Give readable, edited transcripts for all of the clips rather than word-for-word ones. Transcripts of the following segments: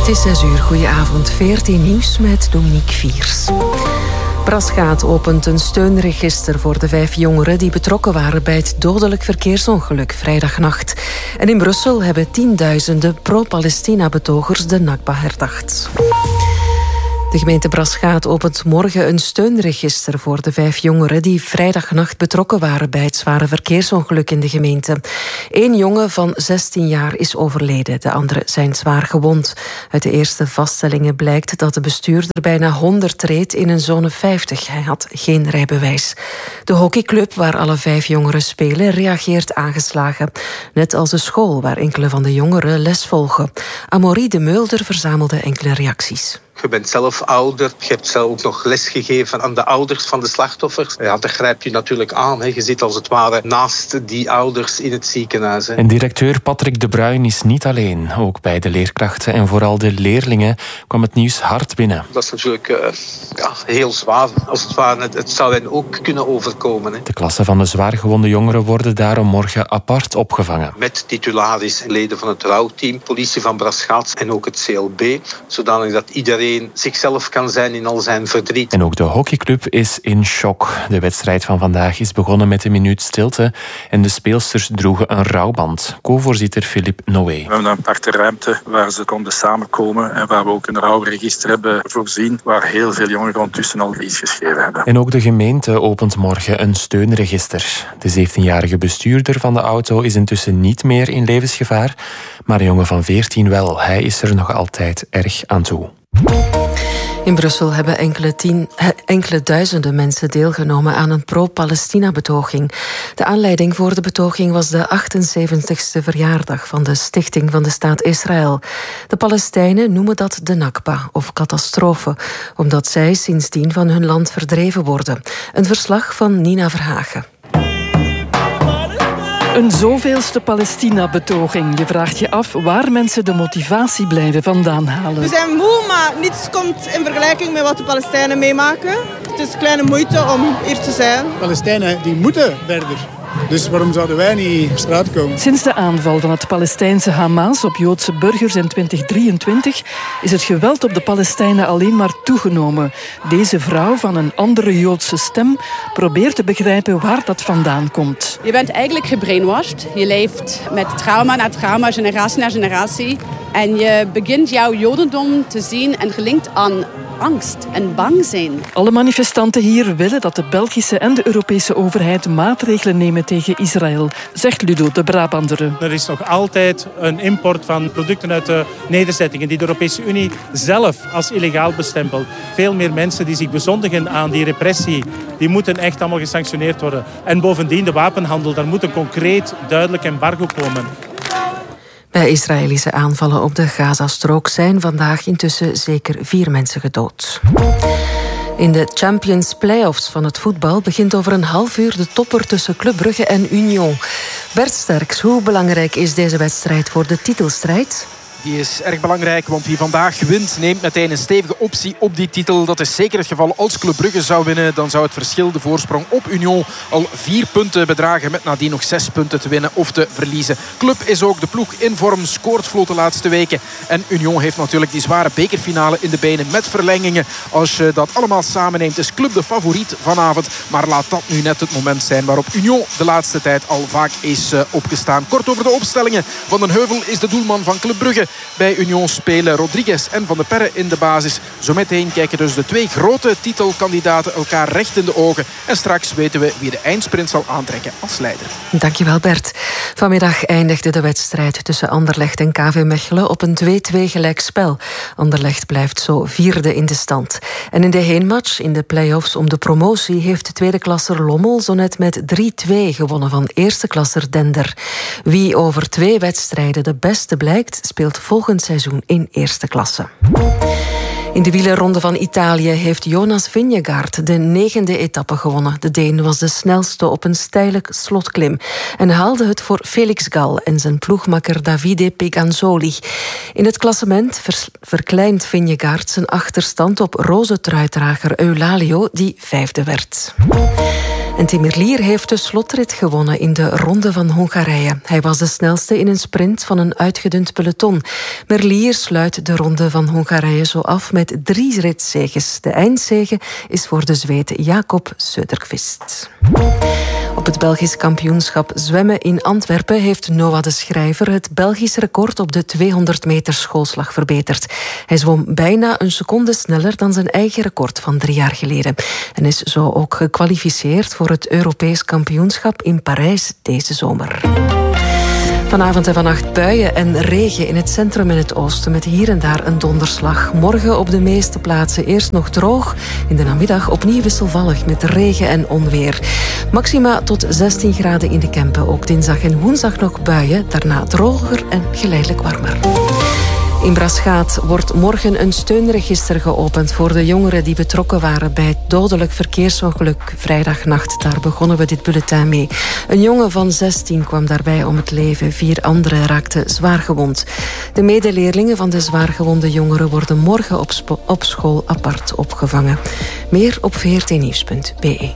Het is 6 uur, goedenavond. 14 nieuws met Dominique Viers. Braschaat opent een steunregister voor de 5 jongeren die betrokken waren bij het dodelijk verkeersongeluk vrijdagnacht. En in Brussel hebben tienduizenden pro-Palestina-betogers de Nakba herdacht. De gemeente Braschaat opent morgen een steunregister voor de 5 jongeren die vrijdagnacht betrokken waren bij het zware verkeersongeluk in de gemeente. 1 jongen van 16 jaar is overleden, de anderen zijn zwaar gewond. Uit de eerste vaststellingen blijkt dat de bestuurder bijna 100 reed in een zone 50. Hij had geen rijbewijs. De hockeyclub waar alle 5 jongeren spelen reageert aangeslagen. Net als de school waar enkele van de jongeren les volgen. Amaury de Mulder verzamelde enkele reacties. Je bent zelf ouder, je hebt zelf ook nog lesgegeven aan de ouders van de slachtoffers. Ja, dat grijp je natuurlijk aan. Hè. Je zit als het ware naast die ouders in het ziekenhuis. Hè. En directeur Patrick de Bruin is niet alleen. Ook bij de leerkrachten en vooral de leerlingen kwam het nieuws hard binnen. Dat is natuurlijk heel zwaar. Als het ware, het zou hen ook kunnen overkomen. Hè. De klassen van de zwaargewonde jongeren worden daarom morgen apart opgevangen. Met titularis, leden van het rouwteam, politie van Braschaat en ook het CLB. Zodanig dat iedereen zichzelf kan zijn in al zijn verdriet. En ook de hockeyclub is in shock. De wedstrijd van vandaag is begonnen met een minuut stilte en de speelsters droegen een rouwband. Co-voorzitter Philippe Noé. We hebben een aparte ruimte waar ze konden samenkomen en waar we ook een rouwregister hebben voorzien, waar heel veel jongeren ondertussen al iets geschreven hebben. En ook de gemeente opent morgen een steunregister. De 17-jarige bestuurder van de auto is intussen niet meer in levensgevaar, maar een jongen van 14 wel. Hij is er nog altijd erg aan toe. In Brussel hebben enkele duizenden mensen deelgenomen aan een pro-Palestina-betoging. De aanleiding voor de betoging was de 78e verjaardag van de stichting van de staat Israël. De Palestijnen noemen dat de Nakba, of catastrofe, omdat zij sindsdien van hun land verdreven worden. Een verslag van Nina Verhagen. Een zoveelste Palestina-betoging. Je vraagt je af waar mensen de motivatie blijven vandaan halen. We zijn moe, maar niets komt in vergelijking met wat de Palestijnen meemaken. Het is kleine moeite om hier te zijn. Palestijnen die moeten verder. Dus waarom zouden wij niet op straat komen? Sinds de aanval van het Palestijnse Hamas op Joodse burgers in 2023 is het geweld op de Palestijnen alleen maar toegenomen. Deze vrouw van een andere Joodse stem probeert te begrijpen waar dat vandaan komt. Je bent eigenlijk gebrainwashed. Je leeft met trauma na trauma, generatie na generatie. En je begint jouw Jodendom te zien en gelinkt aan angst en bang zijn. Alle manifestanten hier willen dat de Belgische en de Europese overheid maatregelen nemen tegen Israël, zegt Ludo de Brabander. Er is nog altijd een import van producten uit de nederzettingen die de Europese Unie zelf als illegaal bestempelt. Veel meer mensen die zich bezondigen aan die repressie, die moeten echt allemaal gesanctioneerd worden. En bovendien de wapenhandel, daar moet een concreet, duidelijk embargo komen. Bij Israëlische aanvallen op de Gazastrook zijn vandaag intussen zeker 4 mensen gedood. In de Champions Playoffs van het voetbal begint over een half uur de topper tussen Club Brugge en Union. Bert Sterks, hoe belangrijk is deze wedstrijd voor de titelstrijd? Die is erg belangrijk, want wie vandaag wint neemt meteen een stevige optie op die titel. Dat is zeker het geval als Club Brugge zou winnen. Dan zou het verschil, de voorsprong op Union, al 4 punten bedragen. Met nadien nog 6 punten te winnen of te verliezen. Club is ook de ploeg in vorm, scoort vlot de laatste weken. En Union heeft natuurlijk die zware bekerfinale in de benen met verlengingen. Als je dat allemaal samenneemt, is Club de favoriet vanavond. Maar laat dat nu net het moment zijn waarop Union de laatste tijd al vaak is opgestaan. Kort over de opstellingen. Van den Heuvel is de doelman van Club Brugge. Bij Union spelen Rodriguez en Van de Perre in de basis. Zometeen kijken dus de 2 grote titelkandidaten elkaar recht in de ogen. En straks weten we wie de eindsprint zal aantrekken als leider. Dankjewel Bert. Vanmiddag eindigde de wedstrijd tussen Anderlecht en KV Mechelen op een 2-2 gelijkspel. Anderlecht blijft zo 4e in de stand. En in de heenmatch in de play-offs om de promotie heeft de tweede klasser Lommel zo net met 3-2 gewonnen van eerste klasser Dender. Wie over 2 wedstrijden de beste blijkt, speelt volgend seizoen in eerste klasse. In de wielerronde van Italië heeft Jonas Vingegaard de 9e etappe gewonnen. De Deen was de snelste op een steile slotklim en haalde het voor Felix Gal en zijn ploegmakker Davide Peganzoli. In het klassement verkleint Vingegaard zijn achterstand op roze truidrager Eulalio, die 5e werd. En Tim Merlier heeft de slotrit gewonnen in de Ronde van Hongarije. Hij was de snelste in een sprint van een uitgedund peloton. Merlier sluit de Ronde van Hongarije zo af met 3 ritzeges. De eindzege is voor de Zweed Jakob Söderqvist. Op het Belgisch kampioenschap zwemmen in Antwerpen heeft Noah de Schrijver het Belgisch record op de 200 meter schoolslag verbeterd. Hij zwom bijna een seconde sneller dan zijn eigen record van 3 jaar geleden. En is zo ook gekwalificeerd voor het Europees kampioenschap in Parijs deze zomer. Vanavond en vannacht buien en regen in het centrum en het oosten met hier en daar een donderslag. Morgen op de meeste plaatsen eerst nog droog. In de namiddag opnieuw wisselvallig met regen en onweer. Maxima tot 16 graden in de Kempen. Ook dinsdag en woensdag nog buien. Daarna droger en geleidelijk warmer. In Braschaat wordt morgen een steunregister geopend voor de jongeren die betrokken waren bij het dodelijk verkeersongeluk vrijdagnacht. Daar begonnen we dit bulletin mee. Een jongen van 16 kwam daarbij om het leven. 4 anderen raakten zwaar gewond. De medeleerlingen van de zwaargewonde jongeren worden morgen op school apart opgevangen. Meer op vrtnieuws.be.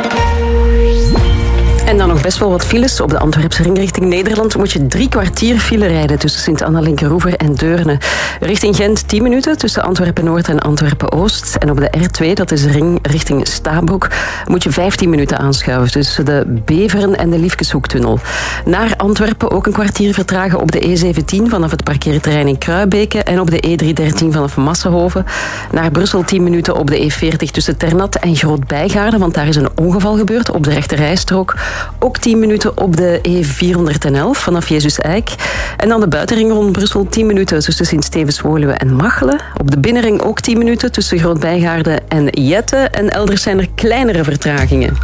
En dan nog best wel wat files. Op de Antwerpse ring richting Nederland moet je 3 kwartier file rijden tussen Sint-Anna-Linkeroever en Deurne. Richting Gent 10 minuten tussen Antwerpen-Noord en Antwerpen-Oost. En op de R2, dat is de ring richting Stabroek, moet je 15 minuten aanschuiven tussen de Beveren en de Liefkeshoektunnel. Naar Antwerpen ook een kwartier vertragen op de E17 vanaf het parkeerterrein in Kruibeke en op de E313 vanaf Massenhoven. Naar Brussel 10 minuten op de E40 tussen Ternat en Groot-Bijgaarden, want daar is een ongeval gebeurd op de rechterrijstrook. Ook 10 minuten op de E411 vanaf Jezus Eik. En dan de buitenring rond Brussel 10 minuten tussen Sint-Stevens-Woluwe en Machelen. Op de binnenring ook 10 minuten tussen Groot-Bijgaarden en Jette. En elders zijn er kleinere vertragingen.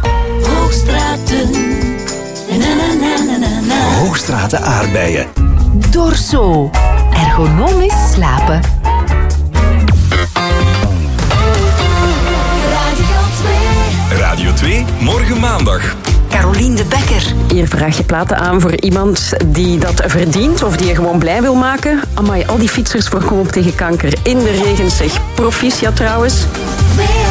Hoogstraten aardbeien. Dorso. Ergonomisch slapen. Radio 2, morgen maandag. Carolien de Bekker. Hier vraag je platen aan voor iemand die dat verdient of die je gewoon blij wil maken. Amai, al die fietsers voor Kom op tegen kanker in de regen, zeg. Proficiat trouwens.